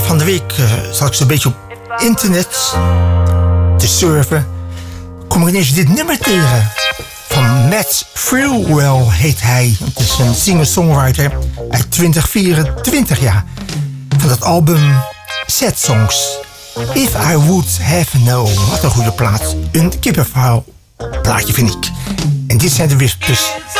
van de week zat ik zo'n beetje op internet te surfen. Kom ik ineens dit nummer tegen. Van Matt Freewell heet hij. Het is een singer-songwriter uit 2024, ja. Van dat album Sad Songs. If I Would Have Known. Wat een goede plaat. Een kippenverhaal plaatje vind ik. En dit zijn de Whispers.